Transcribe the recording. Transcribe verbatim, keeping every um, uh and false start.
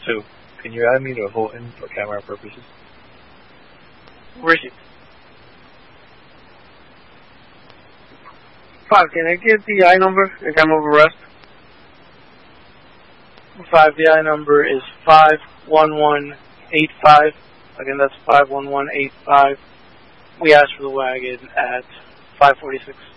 So, can you add me to Houghton for camera purposes? Received. Five, can I get the I number and time of arrest? Five, the I number is five one one eight five. Again, that's five one one eight five. We asked for the wagon at five forty-six.